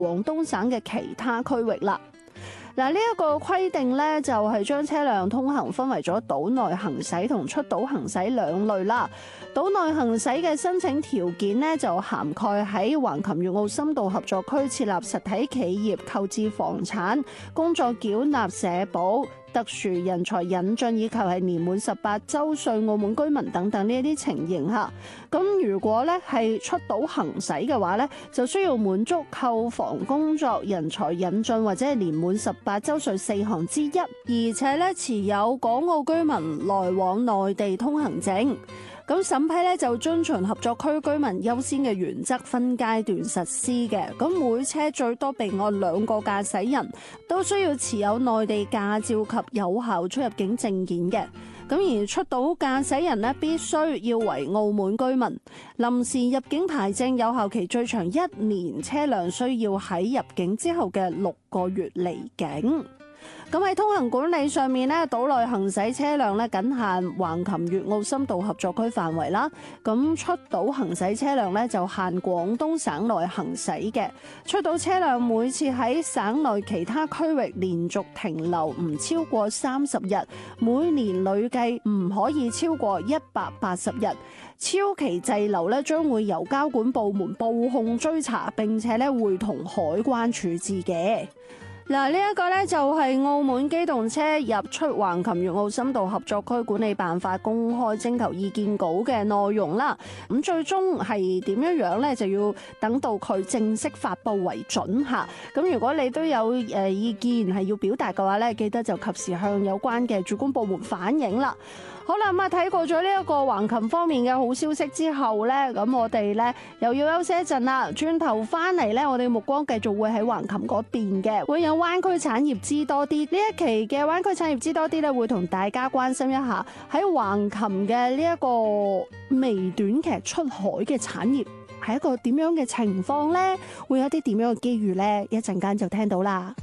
廣東省嘅其他區域啦。嗱，呢一個規定咧，就係將車輛通行分為咗島內行駛同出島行駛兩類啦。島內行駛嘅申請條件呢，就涵蓋喺橫琴粵澳深度合作區設立實體企業、購置房產、工作繳納社保、特殊人才引進以及係年滿18週歲澳門居民等等呢一啲情形嚇。咁如果咧係出島行駛嘅話咧，就需要滿足購房、工作、人才引進或者係年滿18週歲4項之一，而且咧持有港澳居民來往內地通行證。咁審批咧就遵循合作區居民優先嘅原則，分階段實施嘅。咁每車最多備案2個駕駛人，都需要持有內地駕照及有效出入境證件嘅。咁而出島駕駛人呢，必須要為澳門居民，臨時入境牌證有效期最長1年，車輛需要喺入境之後嘅6個月離境。咁喺通行管理上面咧，島內行駛車輛咧僅限橫琴粵澳深度合作區範圍啦。咁出島行駛車輛咧就限廣東省內行駛嘅。出島車輛每次喺省內其他區域連續停留唔超過30日，每年累計唔可以超過180日。超期滯留咧將會由交管部門報控追查，並且咧會同海關處置嘅。嗱，呢一個咧就係澳門機動車入出橫琴粵澳深度合作區管理辦法公開徵求意見稿嘅內容啦。咁最終係點樣咧，就要等到佢正式發布為準嚇。咁如果你都有意見係要表達嘅話咧，記得就及時向有關嘅主管部門反映啦。好啦，咁睇過咗呢一個橫琴方面嘅好消息之後咧，咁我哋咧又要休息一陣啦。轉頭翻嚟咧，我哋目光繼續會喺橫琴嗰邊嘅，會有灣區產業知多啲。呢一期嘅灣區產業知多啲咧，會同大家關心一下喺橫琴嘅呢一個微短劇出海嘅產業係一個點樣嘅情況呢？會有啲點樣嘅機遇呢？一陣間就聽到啦。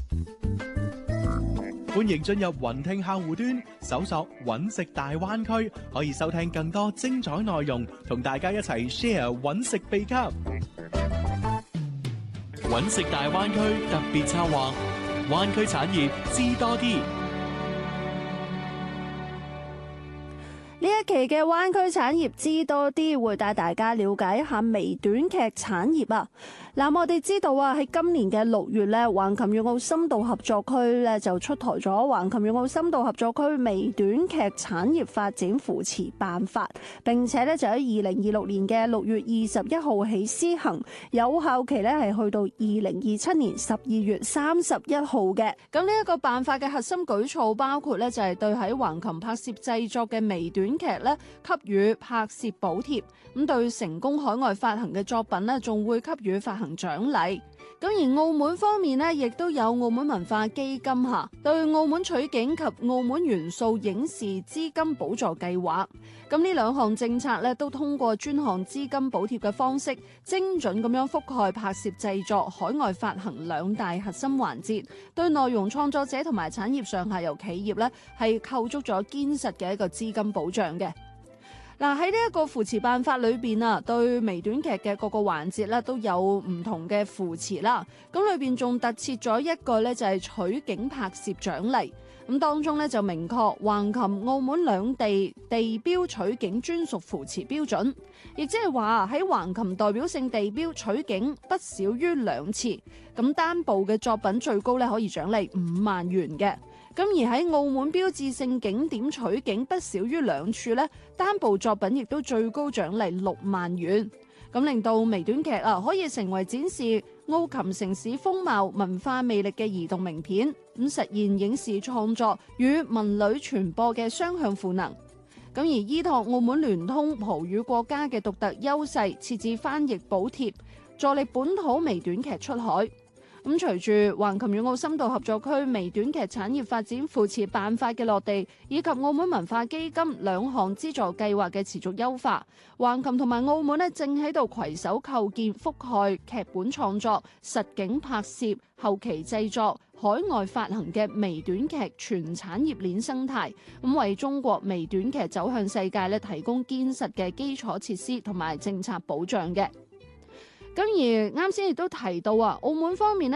歡迎進入雲聽客戶端，搜索揾食大灣區，可以收聽更多精彩內容，同大家一齊 share 揾食秘笈。揾食大灣區特別策劃，灣區產業知多啲。 呢一期嘅灣區產業知多啲，會帶大家了解一下微短劇產業啊！嗱，我哋知道啊，喺今年嘅6月咧，橫琴粵澳深度合作區咧就出台咗橫琴粵澳深度合作區微短劇產業發展扶持辦法，並且咧就喺2026年嘅6月21號起施行，有效期咧係去到2027年12月31號嘅。咁呢一個辦法嘅核心舉措包括咧就係對喺橫琴拍攝製作嘅微短劇咧給予拍攝補貼，咁對成功海外發行嘅作品咧仲會給予發行獎勵。咁而澳門方面呢，亦都有澳門文化基金下對澳門取景及澳門元素影視資金補助計劃。咁呢2項政策咧都通過專項資金補貼嘅方式，精準咁樣覆蓋拍攝製作、海外發行2大核心環節，對內容創作者同埋產業上下游企業咧係構築咗堅實嘅一個資金保障嘅。嗱，喺呢一個扶持辦法裏邊啊，對微短劇嘅各個環節咧都有唔同嘅扶持啦。咁裏邊仲特設咗一個咧就係取景拍攝獎勵。咁當中咧就明確橫琴澳門2地地標取景專屬扶持標準，亦即係話喺橫琴代表性地標取景不少於2次，咁單部嘅作品最高咧可以獎勵5萬元嘅。咁而喺澳門標誌性景點取景不少於2處咧，單部作品亦都最高獎勵6萬元。咁令到微短劇可以成為展示澳琴城市風貌文化魅力嘅移動名片，咁實現影視創作與文旅傳播嘅雙向賦能。咁而依託澳門聯通葡語國家嘅獨特優勢，設置翻譯補貼，助力本土微短劇出海。咁隨住橫琴粵澳深度合作區微短劇產業發展扶持辦法嘅落地，以及澳門文化基金2項資助計劃嘅持續優化，橫琴同埋澳門正喺度攜手構建覆蓋劇本創作、實景拍攝、後期製作、海外發行嘅微短劇全產業鏈生態，咁為中國微短劇走向世界提供堅實嘅基礎設施同埋政策保障嘅。 咁而啱先亦都提到啊，澳門方面咧